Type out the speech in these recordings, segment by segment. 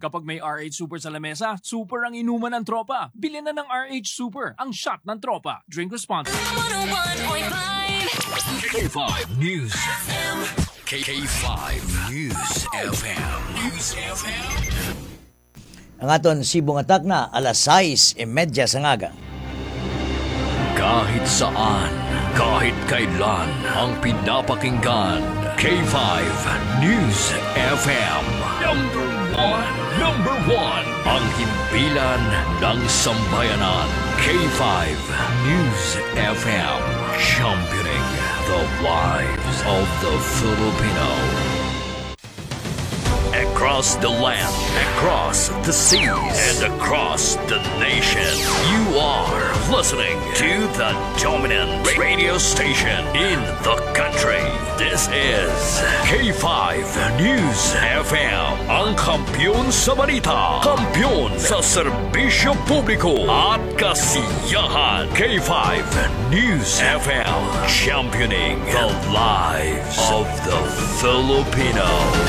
Kapag may RH Super sa lamesa, super ang inuman ng tropa. Bilhin na ng RH Super, ang shot ng tropa. Drink responsibly. 101.5 K5 News FM. K5 News FM. News FM. Ang aton sibong atak na alas 6:30 sa ngaga. Kahit saan, kahit kailan, ang pinapakinggan. K5 News FM. Number one, ang himpilan ng sambayanan. K5 News FM. Championing the lives of the Filipino. Across the land, across the seas, and across the nation, you are listening to the dominant radio station in the country. This is K5 News FM, ang kampiyon sa balita, kampiyon sa serbisyo publiko at kasiyahan. K5 News FM, championing the lives of the Filipino.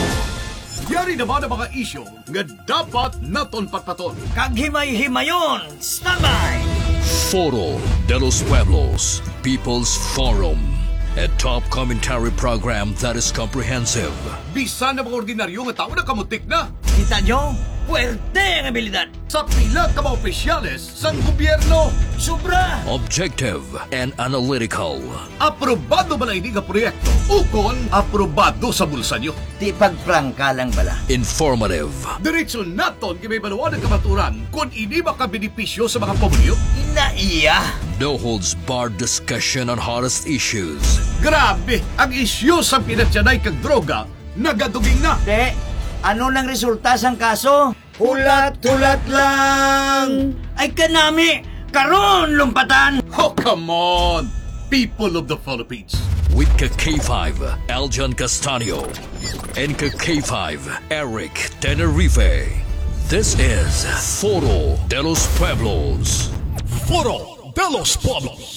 Yari naman ang mga isyo nga dapat naton patpaton. Kaghimay-himayon, standby! Foro de los Pueblos, People's Forum, a top commentary program that is comprehensive. Bisan na mga ordinaryo nga tao na kamutik na. Kita nyo? Puwerte ang abilidad! Sa pila ka mga opisyales sang gobyerno. Sobra! Objective and analytical. Aprobado ba na ini nga proyekto? Ukon, aprobado sa bulsa nyo. Di pagprangka lang bala. Informative. Diretso naton kay baluan ng kamaturan kung ini makabenepisyo sa mga pamilyo. Inaiya! No holds barred discussion on hottest issues. Grabe! Ang isyu sa pinatyanay kag droga nagaduging na. De, ano nang resulta sang kaso? Hulat-hulat lang! Ay kanami! Karon lumpatan! Oh, come on! People of the Philippines. With K5, Aljan Castanio, and K5, Eric Tenerife. This is Foro de los Pueblos. Foro de los Pueblos.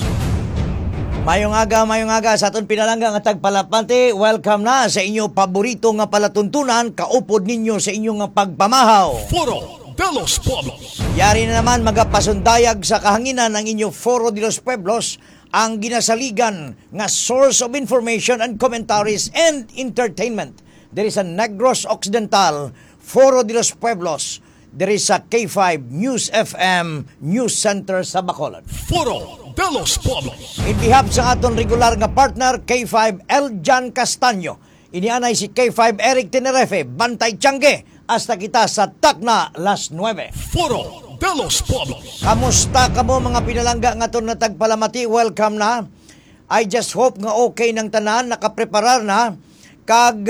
Mayong aga sa aton pinalangga nga tagpalapante. Welcome na sa inyo paborito nga palatuntunan, kaupod ninyo sa inyong nga pagpamahaw. Foro de los Pueblos. Yari na naman magapasundayag sa kahanginan ng inyo Foro de los Pueblos, ang ginasaligan nga source of information and commentaries and entertainment. There is a Negros Occidental, Foro de los Pueblos. There is a K5 News FM News Center sa Bacolod. Foro de los Pueblos. In behalf sa aton regular nga partner, K5 Aljan Castanio. Inianay si K5 Eric Tenerife, Bantay Tiangge, hasta kita sa Tacna, las 9. Foro de los Pueblos. Kamusta kamo mga pinalangga nga ton na tagpalamati? Welcome na. I just hope nga okay ng tanan, nakapreparar na. Kag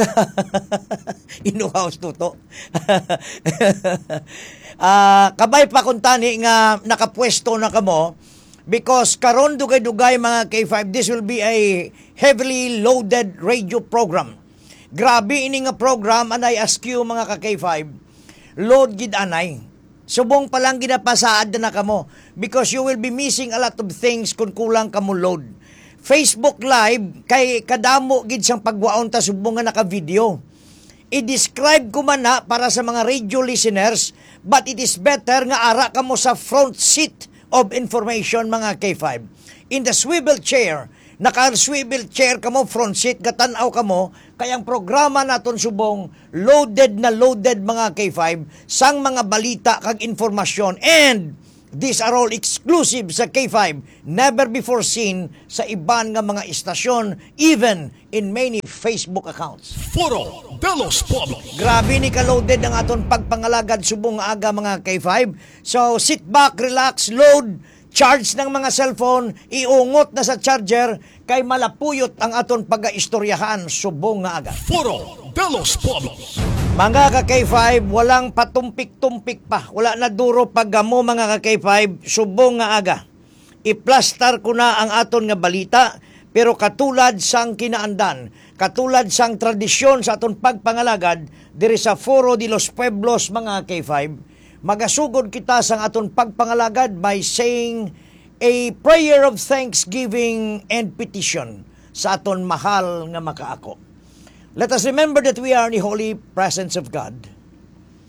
inuhaws tuto. Kabay pa kung tani nga nakapwesto na kamo because karon dugay-dugay mga K5, this will be a heavily loaded radio program. Grabe ini nga program, and I ask you mga ka-K5, load gid anay. Subong pa lang ginapasaad na kamo because you will be missing a lot of things kung kulang kamo load. Facebook Live, kay kadamo gid siyang pagwaon ta subong nga naka-video. I-describe ko man na para sa mga radio listeners, but it is better nga ara kamo sa front seat of information mga K5. In the swivel chair, naka-swivel chair kamo, front seat, gatanaw kamo, kayang programa naton subong loaded na loaded mga K5 sang mga balita kag informasyon, and these are all exclusive sa K5, never before seen sa iban nga mga istasyon, even in many Facebook accounts. Foro de los Pueblos. Grabe ni ka-loaded ang aton pagpangalagad subong nga aga mga K5. So sit back, relax, load, charge ng mga cellphone, iungot na sa charger, kay malapuyot ang aton pag-istoryahan subong nga aga. Foro de los Pueblos. Mga ka-K5, walang patumpik-tumpik pa. Wala na duro paggamo mga ka-K5, subong nga aga. Iplastar ko na ang aton nga balita, pero katulad sang kinaandan, katulad sang tradisyon sa aton pagpangalagad, diri sa Foro de los Pueblos mga K5, magasugod kita sang aton pagpangalagad by saying a prayer of thanksgiving and petition sa aton mahal nga makaako. Let us remember that we are in the holy presence of God.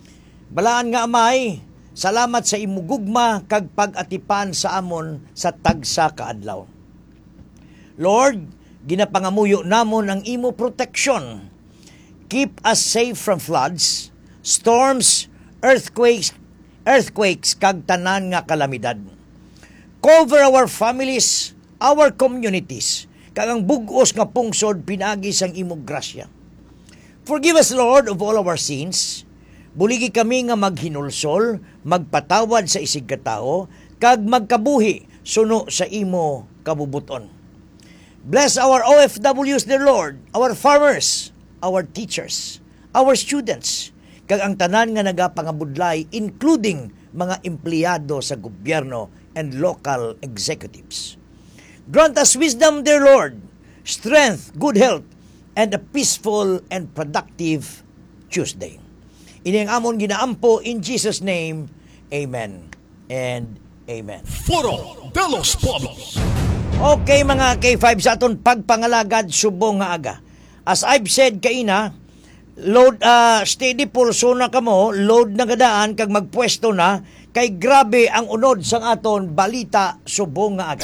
Balaan nga amay, salamat sa imugugma kag pag-atipan sa amon sa tagsa kaadlaw. Lord, ginapangamuyo namon ang imo protection. Keep us safe from floods, storms, earthquakes kag tanan nga kalamidad. Cover our families, our communities, kag ang bug-os nga pungsod pinagi sang imong grasya. Forgive us, Lord, of all our sins. Buligi kami nga maghinulsol, magpatawad sa isig katao, kag magkabuhi suno sa imo kabubuton. Bless our OFWs, dear Lord, our farmers, our teachers, our students, kag ang tanan nga nagapangabudlay, including mga empleyado sa gobyerno and local executives. Grant us wisdom, dear Lord, strength, good health, and a peaceful and productive Tuesday. Ini ang amon ginaampo in Jesus' name. Amen and amen. Foro de los Pueblos. Okay mga K5 sa aton pagpangalagad subong nga aga. As I've said kaina, load steady pulso na kamo, load na gadaan kag magpwesto na kay grabe ang unod sang aton balita subong nga aga.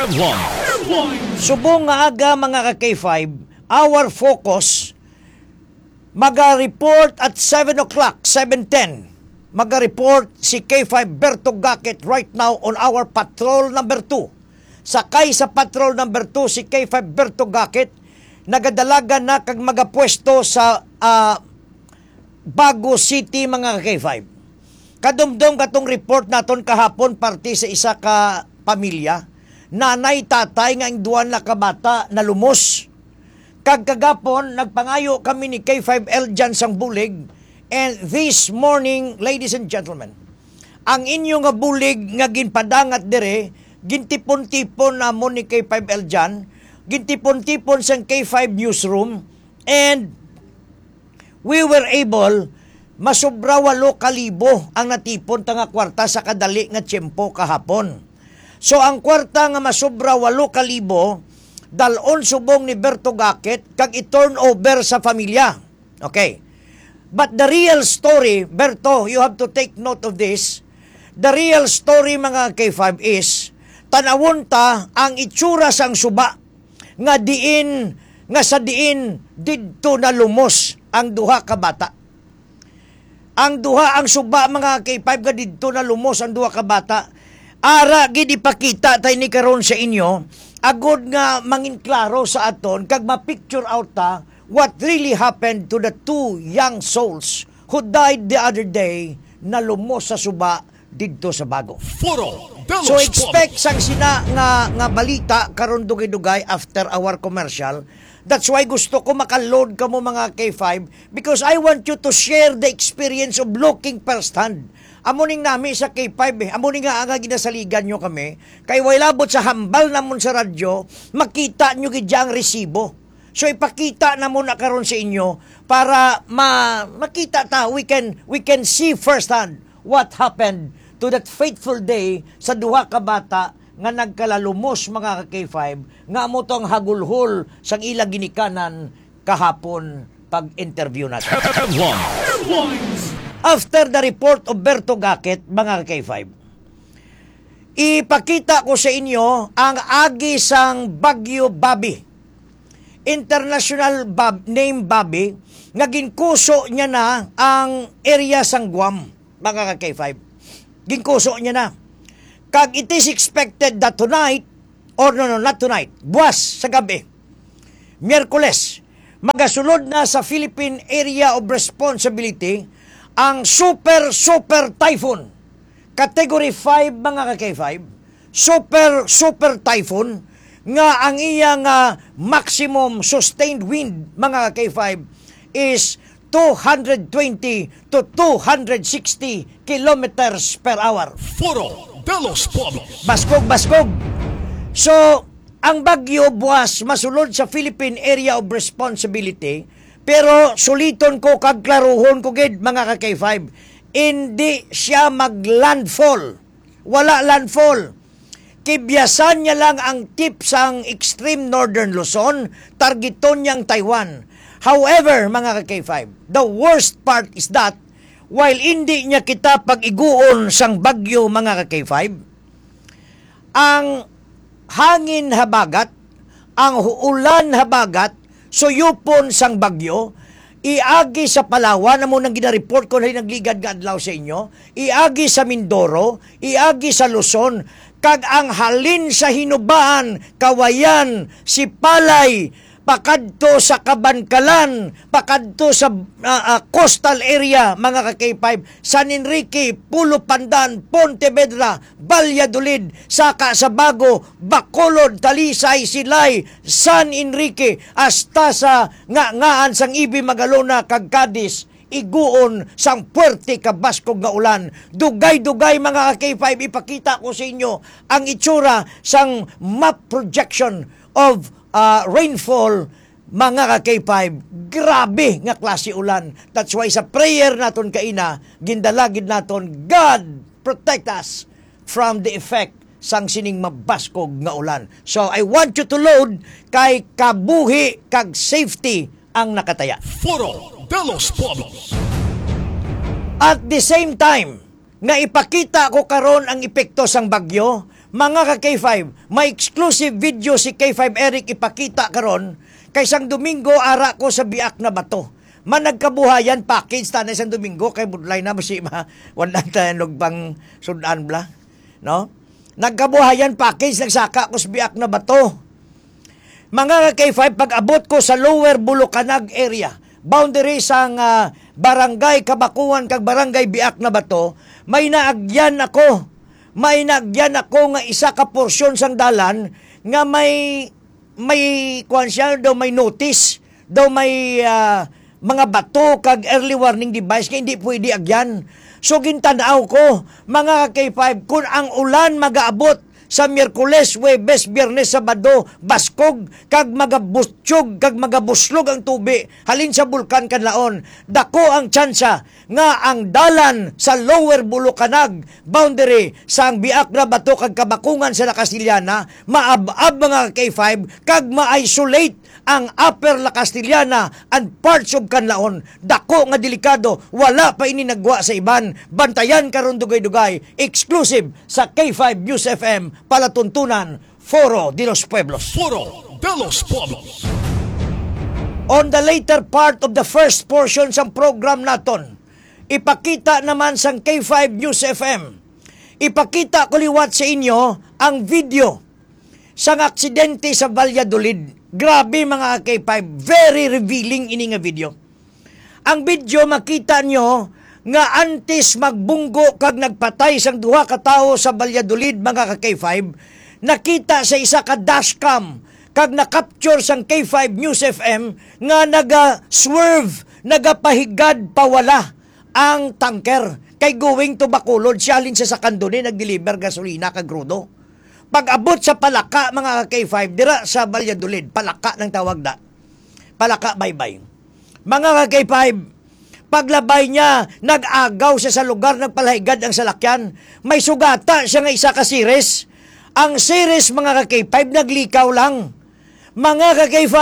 Subong nga aga mga K5, our focus maga-report at 7 o'clock, 7:10. Maga-report si K5 Berto Gacket right now on our patrol number 2. Sakay sa patrol number 2 si K5 Berto Gacket, nagadalaga na kag magapwesto sa Bago City mga K5. Kadumdum katong report naton kahapon parte sa isa ka pamilya, nanay tatay nga ang duwan na kabata na lumos. Kag kagapon nagpangayo kami ni K5L dyan sang bulig, and this morning, ladies and gentlemen, ang inyo nga bulig nga ginpadangat dire, gintipon-tipon namon ni K5L dyan, gintipon-tipon sang K5 newsroom, and we were able masobra 8,000 ang natipon tanga kwarta sa kadali nga tiyempo kahapon. So ang kwarta nga masobra 8,000 dalon subong ni Berto Gacket kag i-turn over sa pamilya. Okay. But the real story, Berto, you have to take note of this. The real story mga K5 is tanawon ta ang itsura sang suba nga sa diin didto na lumos ang duha ka bata. Ang suba mga K5 nga didto na lumos ang duha ka bata. Ara gid ipakita tay ni karon sa inyo agod nga mangin klaro sa aton kag ma-picture out ta what really happened to the two young souls who died the other day na lumos sa suba didto sa Bago. So expect sang sina nga balita karon dugay-dugay after our commercial. That's why gusto ko makaload ka mo mga K5 because I want you to share the experience of looking firsthand. Amuning nami sa K5 amuning nga ginasaligan nyo kami kay way labot sa hambal namon sa radyo makita nyo gidyang resibo. So ipakita na muna karon sa inyo para makita ta we can see firsthand what happened to that fateful day sa duha ka bata nga nagkalalumos mga K5 nga mo tong hagulhol sang ila ginikanan kahapon pag-interview natin. After the report of Berto Gacket, mga K5, ipakita ko sa inyo ang agi sang Bagyo Bobby. International name Bobby, nga ginkuso niya na ang area sang Guam, mga K5. Ginkuso niya na. Kag it is expected that tonight, or no, not tonight, buwas sa gabi, Miyerkules, magasulod na sa Philippine Area of Responsibility ang super typhoon. Category 5 mga K5. Super typhoon nga ang iyang maximum sustained wind mga K5 is 220 to 260 kilometers per hour. Foro de los Pueblos. Baskog. So, ang bagyo buwas masulod sa Philippine Area of Responsibility. Pero suliton ko kag klaruhon ko gid mga K5, hindi siya maglandfall. Wala landfall. Kibiyasan niya lang ang tip sang extreme northern Luzon, targeton niyang Taiwan. However, mga K5, the worst part is that while hindi niya kita pag-iguon sang bagyo mga ka-K5, ang hangin habagat, ang ulan habagat, suyupon sang bagyo, iagi sa Palawan, na mo nang ginareport ko na nagligad nga adlaw sa inyo, iagi sa Mindoro, iagi sa Luzon, kag ang halin sa Hinubaan, Kawayan, Sipalay, pakadto sa Kabankalan, pakadto sa coastal area, mga ka-K5, San Enrique, Pulo Pandan, Pontevedra, Valladolid, saka sa Bago, Bacolod, Talisay, Silay, San Enrique, hasta sa ngaan sang Ibi Magalona, kag Cadiz, iguon sang puwerte kabaskog nga ulan. Dugay-dugay mga ka-K5, ipakita ko sa inyo ang itsura sang map projection of rainfall mga ka-K5. Grabe nga klase ulan. That's why sa prayer naton kaina, gindalagid naton, God protect us from the effect sang sining mabaskog nga ulan. So I want you to load kay kabuhi kag safety ang nakataya. Foro de los Pueblos. At the same time, nga ipakita ko karon ang epekto sang bagyo, mga ka-K5, may exclusive video si K5 Eric ipakita karon kay sang Domingo ara ko sa Biak na Bato. Managkabuhayan package tanay sang Domingo kay budlay na si wala tanog pang sudan bla, no? Nagkabuhayan package nagsaka ko sa Biak na Bato. Mga ka-K5, pag-abot ko sa Lower Bulucanag area, boundary sang Barangay Kabakuan kag Barangay Biak na Bato, may naagyan ako nga isa ka porsyon sang dalan nga may kuan siya daw, may notice daw, may mga bato kag early warning device kay hindi pwede agyan. So gintanaw ko mga K5, kung ang ulan magaabot sa Miyerkules, Huwebes, Biyernes, Sabado, baskog, kag magabutsyog, kag magabuslog ang tubi, halin sa bulkan kanlaon, dako ang tsansa nga ang dalan sa Lower Bulucanag, boundary sa ang Biak na Bato, kag Kabakungan sa La Castillana, maab-ab mga K5, kag ma-isolate ang Upper La Castillana and parts of Kanlaon. Dako nga delikado, wala pa ini nagwa sa iban. Bantayan karon dugay-dugay, exclusive sa K5 News FM, palatuntunan, Foro de los Pueblos. Foro de los Pueblos. On the later part of the first portion sa program naton, ipakita naman sang K5 News FM, ipakita ko liwat sa inyo ang video sang aksidente sa Valladolid. Grabe mga K5, very revealing ini nga video. Ang video makita nyo nga antes magbunggo kag nagpatay sang duha ka tawo sa Valladolid mga K5, nakita sa isa ka dashcam kag na-capture sang K5 News FM nga naga-swerve, nagapahigad pawala ang tanker kay going to Bacolod. Sialin sa Kandoni nag-deliver gasolina kag crudo. Pag-abot sa Palaka, mga K5, dira sa Valladolid, Palaka ng tawag da. Palaka, bye-bye. Mga K5, paglabay niya, nag-agaw siya sa lugar, nagpalahigad ang salakyan. May sugata siya nga isa ka series. Ang series, mga K5, naglikaw lang. Mga K5,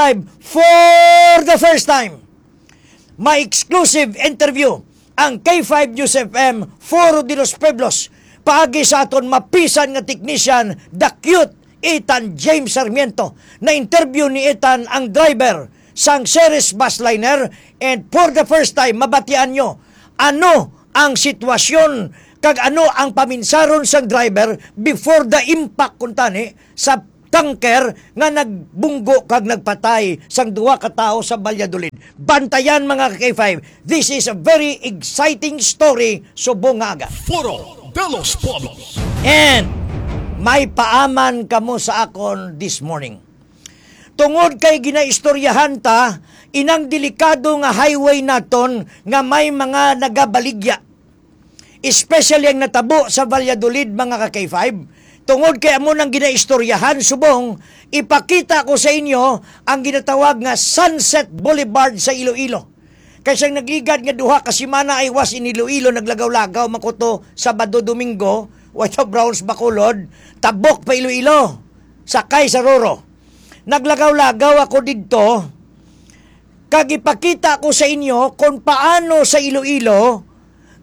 for the first time, may exclusive interview ang K5 News FM, Foro de los Pueblos, paagi sa aton mapisan nga technician, the cute Ethan James Sarmiento. Na-interview ni Ethan ang driver sang series busliner, and for the first time, mabatian nyo ano ang sitwasyon kag ano ang paminsaron sang driver before the impact kuntani sa tanker nga nagbunggo kag nagpatay sang duha ka tawo sa Valladolid. Bantayan mga K5. This is a very exciting story, subong nga aga. Foro de los Pueblos. And may paaman kamo sa akon this morning. Tungod kay ginaistoryahan ta, inang delikado nga highway naton nga may mga nagabaligya. Especially ang natabo sa Valladolid mga ka-K5. Tungod kay amo nang ginaistoryahan, subong, ipakita ko sa inyo ang ginatawag nga Sunset Boulevard sa Iloilo. Kaya nagligad nga duha ka semana ay was in Iloilo, naglagaw-lagaw makoto Sabado, Domingo, White Browns, Bacolod, tabok pa Iloilo, sakay sa Roro. Naglagaw-lagaw ako dito, kag ipakita ko sa inyo kung paano sa Iloilo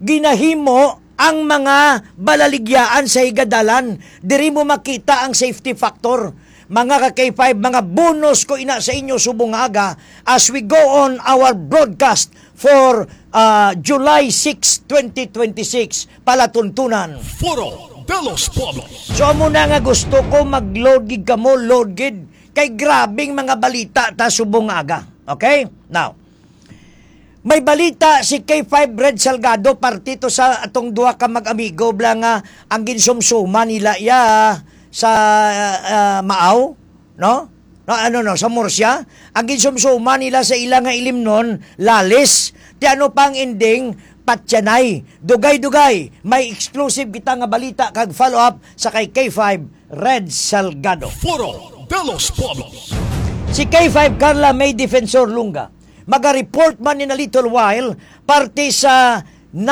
ginahimo ang mga balaligyaan sa higadalan. Diri mo makita ang safety factor. Mga ka-K5, mga bonus ko ina sa inyo subong aga as we go on our broadcast for July 6, 2026, palatuntunan. Foro de los Pueblos. So muna nga gusto ko mag-load gig kamo, load gid. Kay grabing mga balita ta subong aga. Okay? Now, may balita si K5 Red Salgado partito sa atong duha ka mag-amigo bla nga ang ginsumsuma nila sa Maaw, no? Sa Murcia, ang ginsumsuma nila sa ilang nga ilimnon, lalis. Ti ano pang ending, Patyanay. Dugay-dugay, may exclusive kita nga balita kag follow-up sa kay K5 Red Salgado. Foro de los Pueblos. Si K5 Carla May Defensor Lunga, maga-report man in a little while, parte sa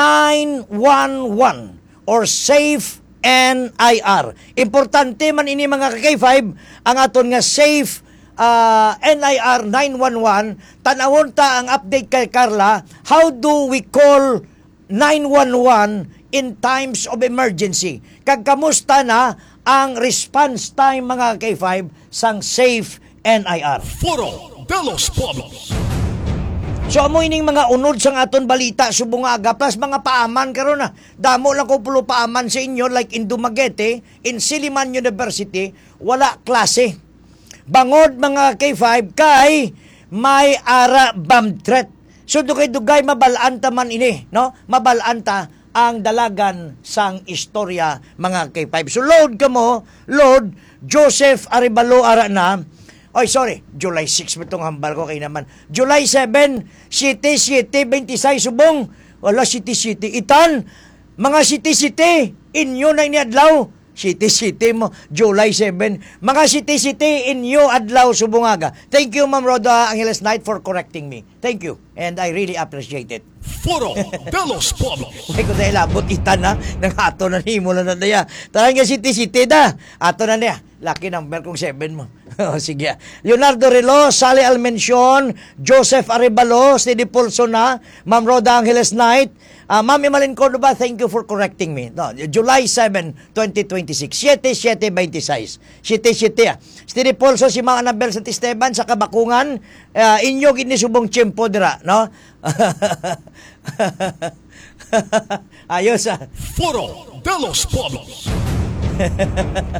911 or Safe NIR. Importante man ini mga K5 ang aton nga Safe NIR 911. Tanawon ta ang update kay Carla. How do we call 911 in times of emergency? Kag kamusta na ang response time mga K5 sang Safe NIR? Foro de los Pueblos. So amo ining mga unod sang aton balita subong aga plus mga paaman karon na. Damo lang ko pulo paaman sa inyo like in Dumaguete, in Silliman University, wala klase. Bangod mga K5 kay may ara bomb threat. So dugay-dugay mabalaan ta man ini, no? Mabalaan ta ang dalagan sang istorya mga K5. So load kamo, load Joseph Arevalo ara na. Oy, sorry, July 6 itong hambal ko kay naman. July 7, 7:26 subong. Wala City. Itan, mga City, inyo na iniadlaw. City mo, July 7. Mga City, inyo adlaw subungaga. Thank you, Ma'am Roda Angeles Knight, for correcting me. Thank you, and I really appreciate it. Foro de los Pueblos. Ay ko dahil abot itan na, nang ato na ni mo na daya. Tarang nga City da, ato na niya. Laki ng berkong 7 mo. Sige. Leonardo Relo, Sally Almencion, Joseph Arevalo, Steady Pulso na, Ma'am Roda Angeles Knight, Ma'am Emalyn Cordoba, thank you for correcting me. No, July 7, 2026. 7:26. Steady Pulso, si Ma'am Annabel Santisteban sa Kabakungan, inyo gini subong tiyempo dira, no? Ayos Foro de los Pueblos.